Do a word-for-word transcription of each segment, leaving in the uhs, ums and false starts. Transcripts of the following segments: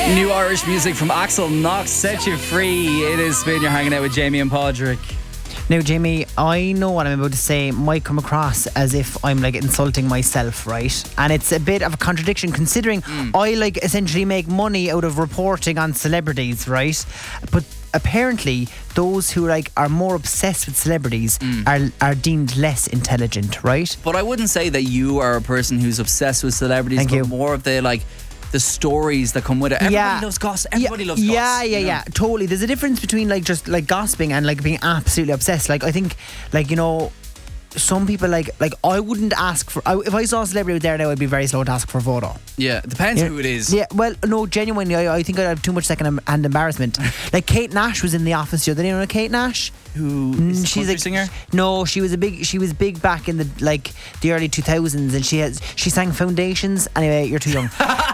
New Irish music from Axel Knox, Set You Free. It is Spin, you're hanging out with Jamie and Padraig. Now, Jamie, I know what I'm about to say might come across as if I'm like insulting myself, right? And it's a bit of a contradiction considering mm. I like essentially make money out of reporting on celebrities, right? But apparently those who like are more obsessed with celebrities mm. are are deemed less intelligent, right? But I wouldn't say that you are a person who's obsessed with celebrities, Thank but you. more of the like the stories that come with it. Everybody yeah. loves gossip. Everybody yeah. loves gossip. Yeah, yeah, you know? yeah. Totally. There's a difference between like just like gossiping and like being absolutely obsessed. Like I think, like you know, some people like like I wouldn't ask for. I, if I saw a celebrity out there now, I'd be very slow to ask for a photo. Yeah, it depends yeah. who it is. Yeah, well, no, genuinely, I, I think I'd have too much second-hand embarrassment. Like Kate Nash was in the office the other day. You know Kate Nash? Who is the she's country a singer? No, she was a big. She was big back in the like the early two thousands, and she has she sang Foundations. Anyway, you're too young.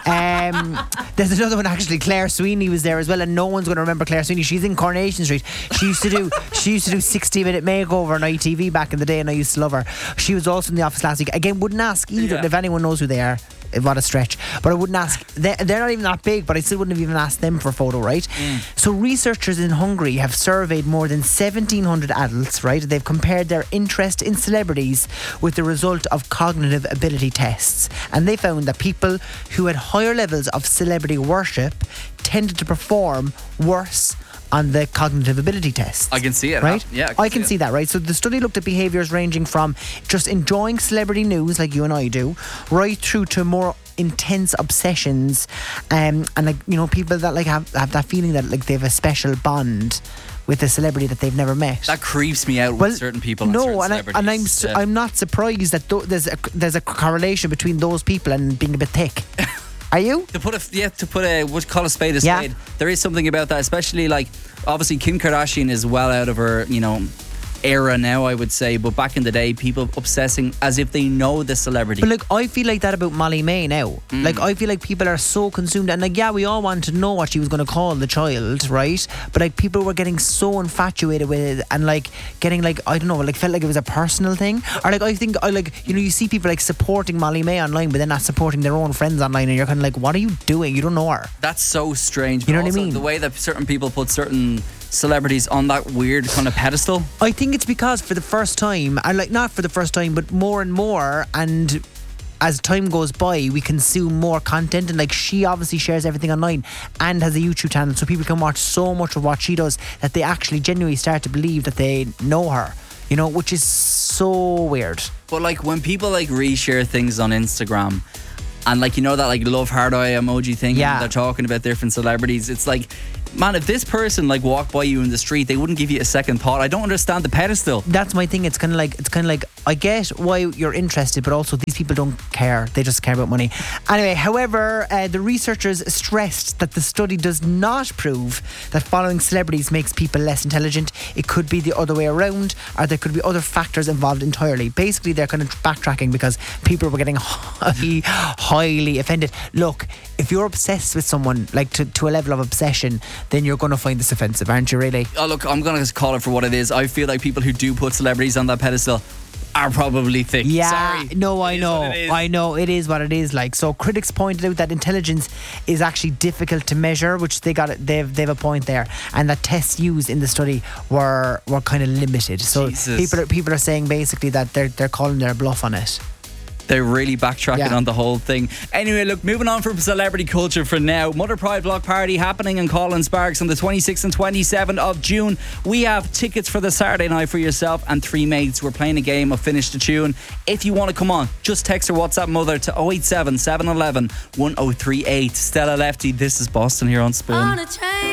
um, there's another one actually. Claire Sweeney was there as well, and no one's going to remember Claire Sweeney. She's in Coronation Street. She used to do she used to do sixty minute makeover on I T V back in the day, and I used to love her. She was also in the office last week. Again, wouldn't ask either Yeah. if anyone knows who they are. What a stretch. But I wouldn't ask. They're not even that big, but I still wouldn't have even asked them for a photo, right? Mm. So researchers in Hungary have surveyed more than seventeen hundred adults, right? They've compared their interest in celebrities with the result of cognitive ability tests. And they found that people who had higher levels of celebrity worship tended to perform worse on the cognitive ability tests. I can see it. Right? Yeah, I can, I can see, see that, right? So the study looked at behaviours ranging from just enjoying celebrity news like you and I do, right through to more intense obsessions, um, and like, you know, people that like have, have that feeling that like they have a special bond with a celebrity that they've never met. That creeps me out well, with certain people. No, and, and, I, and I'm su- yeah. I'm not surprised that th- there's a there's a correlation between those people and being a bit thick. Are you? To put a yeah, to put a what call a spade a Yeah. spade. There is something about that, especially like obviously Kim Kardashian is well out of her, you know, era now, I would say, but back in the day, people obsessing as if they know the celebrity. But like, I feel like that about Molly May now. Mm. Like, I feel like people are so consumed, and like, yeah, we all want to know what she was going to call the child, right? But like, people were getting so infatuated with it, and like, getting like, I don't know, like, felt like it was a personal thing. Or like, I think, I like, you know, you see people like supporting Molly May online, but they're not supporting their own friends online, and you're kind of like, what are you doing? You don't know her. That's so strange. You know but what I also mean? The way that certain people put certain celebrities on that weird kind of pedestal. I think it's because for the first time, and like not for the first time, but more and more, and as time goes by, we consume more content, and like she obviously shares everything online and has a YouTube channel, so people can watch so much of what she does that they actually genuinely start to believe that they know her, you know, which is so weird. But like when people like reshare things on Instagram, and like, you know, that like love heart eye emoji thing, Yeah. and they're talking about different celebrities, it's like, man, if this person like walked by you in the street, they wouldn't give you a second thought. I don't understand the pedestal. That's my thing. It's kind of like it's kind of like I get why you're interested, but also these people don't care. They just care about money. Anyway, however, uh, the researchers stressed that the study does not prove that following celebrities makes people less intelligent. It could be the other way around, or there could be other factors involved entirely. Basically, they're kind of backtracking because people were getting high, highly offended. Look, if you're obsessed with someone, like to, to a level of obsession, then you're going to find this offensive, aren't you, really? Oh, look, I'm going to call it for what it is. I feel like people who do put celebrities on that pedestal are probably thick. Yeah, Sorry. no, I It is know. what it is. I know, it is what it is like. So critics pointed out that intelligence is actually difficult to measure, which they got it, they've they've a point there, and that tests used in the study were were kind of limited. So Jesus. people are, people are saying basically that they're they're calling their bluff on it. They're really backtracking Yeah. on the whole thing. Anyway, look, moving on from celebrity culture for now. Mother Pride Block Party happening in Collins Sparks on the twenty-sixth and twenty-seventh of June. We have tickets for the Saturday night for yourself and three mates. We're playing a game of Finish the Tune. If you want to come on, just text or WhatsApp Mother to oh eight seven, seven one one, one oh three eight. Stella Lefty, this is Boston here on Spin. On a train.